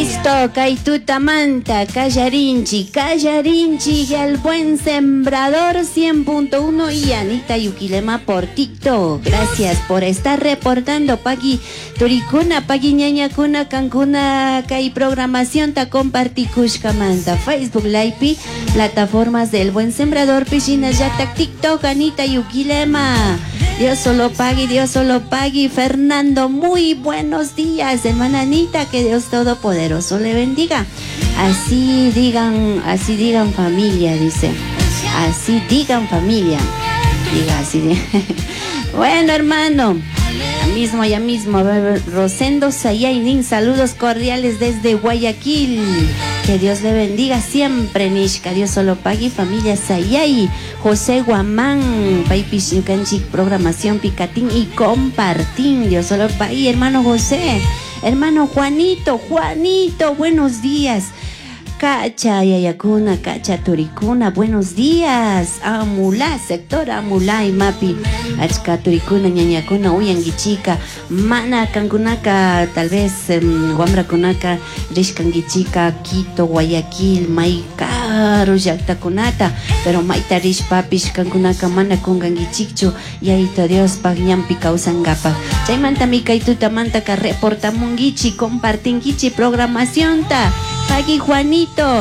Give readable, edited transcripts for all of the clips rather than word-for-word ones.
Listo, Kaitutamanta, Callarinchi, el buen sembrador 100.1 y Anita Yukilema por TikTok. Gracias por estar reportando, Paqui Turicuna, Paqui Ñañacuna, Cancuna, Kai programación ta comparticushkamanta, Facebook Live, plataformas del buen sembrador, Piscina Yata, TikTok, Anita Yukilema. Dios solo pague, Fernando, muy buenos días, hermana Anita, que Dios Todopoderoso le bendiga. Así digan familia, dice. Así digan familia. Diga así. Bueno, hermano. Ya mismo, Rosendo Sayainin, saludos cordiales desde Guayaquil. Que Dios le bendiga siempre, Nishka. Dios solo pague, familia Sayay. José Guamán, Paipichicanchi, programación Picatín y compartín. Dios solo pague, hermano José. Hermano Juanito, buenos días. Cacha Yayacuna, Cacha Turicuna, buenos días. Amulá, sector Amulá y Mapi. Achka Turicuna, Ñañacuna, Uyangichica, Mana Cancunaka, tal vez Guambra Kunaka, Rishkangichica, Quito, Guayaquil, Maicaro, Yactacunata, pero Maita Rish Papish, Cancunaka, Mana Kungangichichu, Yaito Dios, Pagnampi, Causangapa. Chaimanta Mika y Tutamanta, reporta Mungichi, compartingichi, programación ta. Pagui Juanito,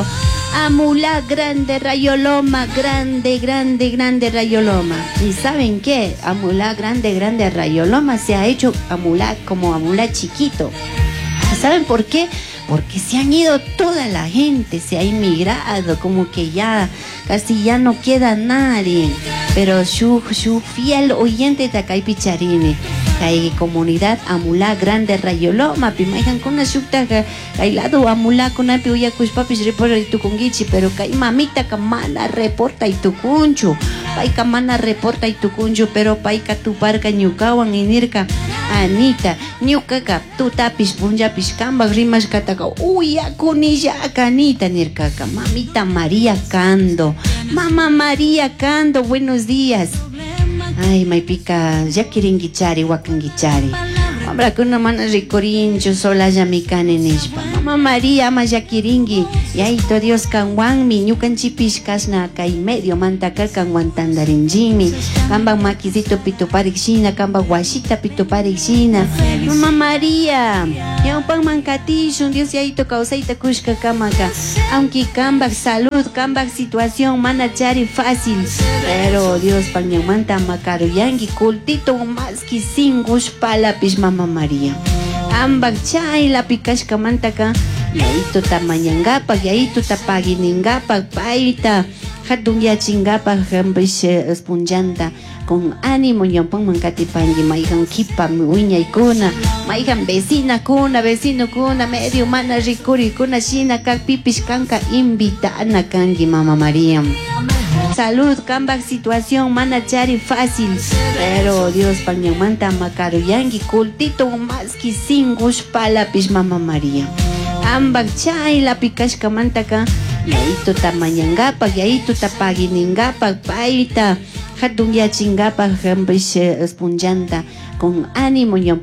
Amulá Grande Rayoloma, grande Rayoloma. ¿Y saben qué? Amulá Grande Rayoloma se ha hecho Amulá como Amulá chiquito. ¿Saben por qué? Porque se han ido toda la gente, se ha inmigrado, como que ya casi ya no queda nadie. Pero su fiel oyente de Acay Picharini, hay comunidad Amulá Grande Rayoloma, pimajan con una shukta hay lado Amulá con api uya kushpapis reporta y tu kungichi, pero kay mamita kamana reporta y tu kunchu, pai kamana reporta y tu kunchu, pero pai ka tu parka ñukawan inirka Anita, ñukaka tu tapis punjapis kambak rimas kataka uya kunilla Anita nirkaka, mamita María Cando, mamá María Cando, buenos días. Ay, Maipica, ya quieren guichari, wakan guichari. Hombre, que una mana ricorincho, sola ya mi canenishpa. Mamá María, ama ya quiringi. Y ahí to Dios canguan, mi ñucan chipish casna, kai medio mantacar canguan tandarin jimmy. Camba maquisito pituparixina, camba guachita pituparixina. Mamá María, ya un pan mancatillo, Dios ya ahí to causaita kushka kamaka. Aunque camba salud, camba situación, mana chari fácil. Pero Dios pan manta macaro yangi, cultito más que singush palapis Mamá María. Ambak chay la picashka mantaka. Yaito tamañangapa, yaito tapaginingapa, paita. Hatun yachingapa, jambish esponjanta. Con ánimo, yompon mancatipangi, maigan kipa, uña y cuna, maigan vecina cuna, vecino cuna, medio mana ricuri, cuna china, kak pipish kanka, invita a kangi, Mamá María. Salud, cambak situación, mana chari fácil. Pero Dios pañamanta macaro yangi, cultito más que singush palapis Mamá María. Ambak chay la picashka mantaka. Yaito tamañangapa, yaito tapaginingapa, paita. Hatun yachingapa, jambish esponjanta. Con ánimo,